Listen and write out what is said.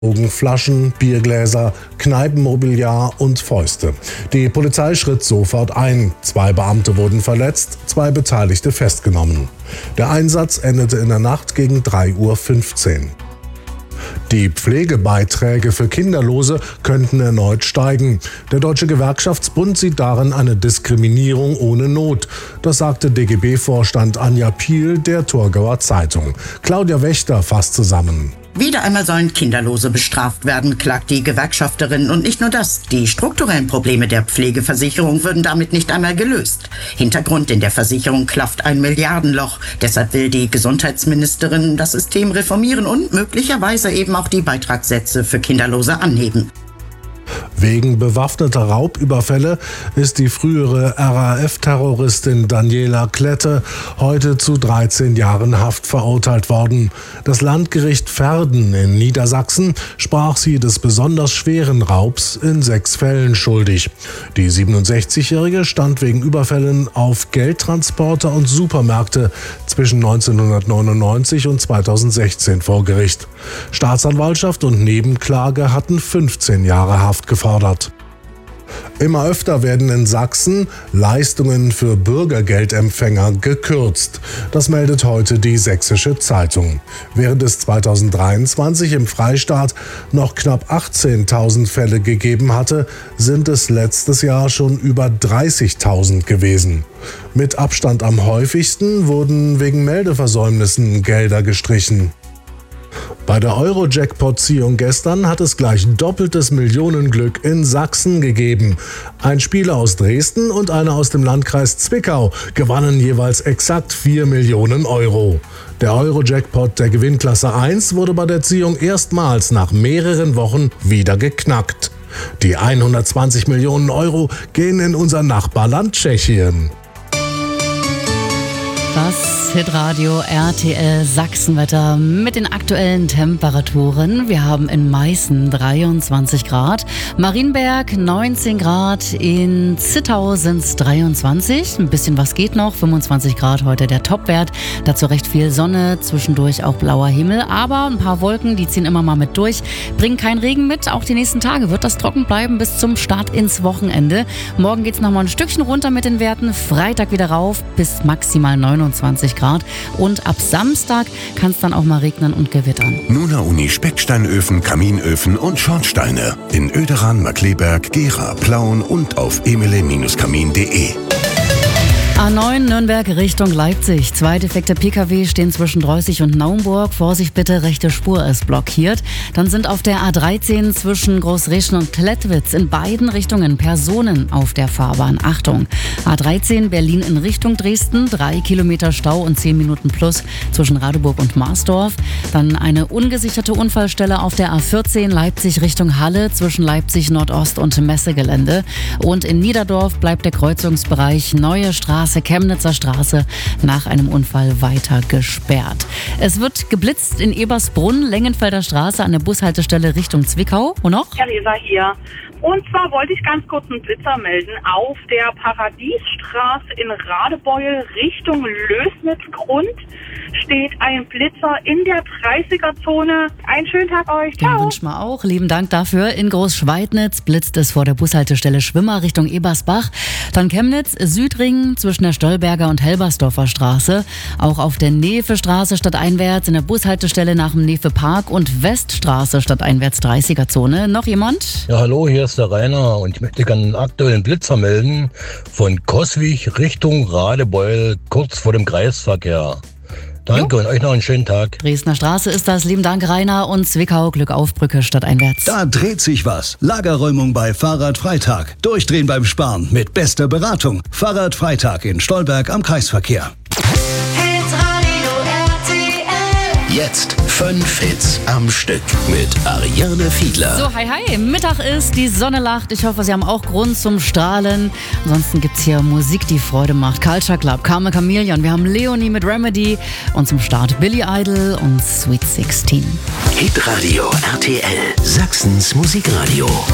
Flaschen, Biergläser, Kneipenmobiliar und Fäuste. Die Polizei schritt sofort ein. 2 Beamte wurden verletzt, 2 Beteiligte festgenommen. Der Einsatz endete in der Nacht gegen 3:15 Uhr. Die Pflegebeiträge für Kinderlose könnten erneut steigen. Der Deutsche Gewerkschaftsbund sieht darin eine Diskriminierung ohne Not. Das sagte DGB-Vorstand Anja Piel der Thurgauer Zeitung. Claudia Wächter fasst zusammen. Wieder einmal sollen Kinderlose bestraft werden, klagt die Gewerkschafterin. Und nicht nur das, die strukturellen Probleme der Pflegeversicherung würden damit nicht einmal gelöst. Hintergrund: in der Versicherung klafft ein Milliardenloch. Deshalb will die Gesundheitsministerin das System reformieren und möglicherweise eben auch die Beitragssätze für Kinderlose anheben. Wegen bewaffneter Raubüberfälle ist die frühere RAF-Terroristin Daniela Klette heute zu 13 Jahren Haft verurteilt worden. Das Landgericht Verden in Niedersachsen sprach sie des besonders schweren Raubs in 6 Fällen schuldig. Die 67-Jährige stand wegen Überfällen auf Geldtransporter und Supermärkte zwischen 1999 und 2016 vor Gericht. Staatsanwaltschaft und Nebenklage hatten 15 Jahre Haft gefordert. Immer öfter werden in Sachsen Leistungen für Bürgergeldempfänger gekürzt. Das meldet heute die Sächsische Zeitung. Während es 2023 im Freistaat noch knapp 18.000 Fälle gegeben hatte, sind es letztes Jahr schon über 30.000 gewesen. Mit Abstand am häufigsten wurden wegen Meldeversäumnissen Gelder gestrichen. Bei der Euro-Jackpot-Ziehung gestern hat es gleich doppeltes Millionenglück in Sachsen gegeben. Ein Spieler aus Dresden und einer aus dem Landkreis Zwickau gewannen jeweils exakt 4 Millionen Euro. Der Euro-Jackpot der Gewinnklasse 1 wurde bei der Ziehung erstmals nach mehreren Wochen wieder geknackt. Die 120 Millionen Euro gehen in unser Nachbarland Tschechien. Das Hitradio RTL Sachsenwetter mit den aktuellen Temperaturen. Wir haben in Meißen 23 Grad, Marienberg 19 Grad, in Zittau sind es 23. Ein bisschen was geht noch, 25 Grad heute der Topwert. Dazu recht viel Sonne, zwischendurch auch blauer Himmel, aber ein paar Wolken, die ziehen immer mal mit durch, bringen keinen Regen mit. Auch die nächsten Tage wird das trocken bleiben bis zum Start ins Wochenende. Morgen geht es nochmal ein Stückchen runter mit den Werten, Freitag wieder rauf bis maximal 29 Grad und ab Samstag kann es dann auch mal regnen und gewittern. Nuna Uni Specksteinöfen, Kaminöfen und Schornsteine in Oederan, Markleberg, Gera, Plauen und auf emele-kamin.de. A9 Nürnberg Richtung Leipzig. 2 defekte Pkw stehen zwischen Dreußig und Naumburg. Vorsicht bitte, rechte Spur ist blockiert. Dann sind auf der A13 zwischen Großreschen und Klettwitz in beiden Richtungen Personen auf der Fahrbahn. Achtung! A13 Berlin in Richtung Dresden. 3 Kilometer Stau und 10 Minuten plus zwischen Radeburg und Marsdorf. Dann eine ungesicherte Unfallstelle auf der A14 Leipzig Richtung Halle zwischen Leipzig Nordost und Messegelände. Und in Niederdorf bleibt der Kreuzungsbereich Neue Straße, Chemnitzer Straße nach einem Unfall weiter gesperrt. Es wird geblitzt in Ebersbrunn, Lengenfelder Straße an der Bushaltestelle Richtung Zwickau. Und noch? Theresa hier. Und zwar wollte ich ganz kurz einen Blitzer melden. Auf der Paradiesstraße in Radebeul Richtung Lößnitzgrund steht ein Blitzer in der 30er-Zone. Einen schönen Tag euch. Ciao. Den wünschen wir auch. Lieben Dank dafür. In Großschweidnitz blitzt es vor der Bushaltestelle Schwimmer Richtung Ebersbach. Dann Chemnitz, Südring zwischen der Stolberger und Helbersdorfer Straße. Auch auf der Nefe-Straße stadteinwärts in der Bushaltestelle nach dem Nefe-Park und Weststraße stadteinwärts 30er-Zone. Noch jemand? Ja, hallo, hier ist der Rainer und ich möchte gerne einen aktuellen Blitzer melden von Coswig Richtung Radebeul, kurz vor dem Kreisverkehr. Danke und euch noch einen schönen Tag. Dresdner Straße ist das. Lieben Dank, Rainer. Und Zwickau, Glück auf Brücke stadteinwärts. Da dreht sich was. Lagerräumung bei Fahrradfreitag. Durchdrehen beim Sparen mit bester Beratung. Fahrradfreitag in Stolberg am Kreisverkehr. Jetzt 5 Hits am Stück mit Ariane Fiedler. So, hi. Mittag ist, die Sonne lacht. Ich hoffe, Sie haben auch Grund zum Strahlen. Ansonsten gibt's hier Musik, die Freude macht. Culture Club, Carmen Chameleon. Wir haben Leonie mit Remedy. Und zum Start Billy Idol und Sweet 16. Hitradio RTL, Sachsens Musikradio.